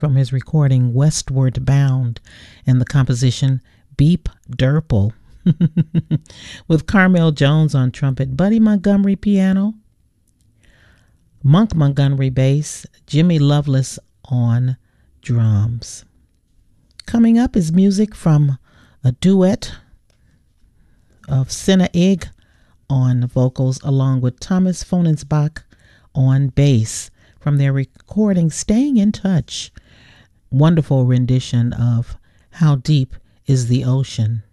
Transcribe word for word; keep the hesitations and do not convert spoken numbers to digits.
from his recording Westward Bound and the composition Beep Durple, with Carmel Jones on trumpet, Buddy Montgomery piano, Monk Montgomery bass, Jimmy Lovelace on drums. Coming up is music from a duet of Senna Ig on vocals along with Thomas Fonensbach on bass from their recording Staying in Touch. Wonderful rendition of How Deep is the Ocean.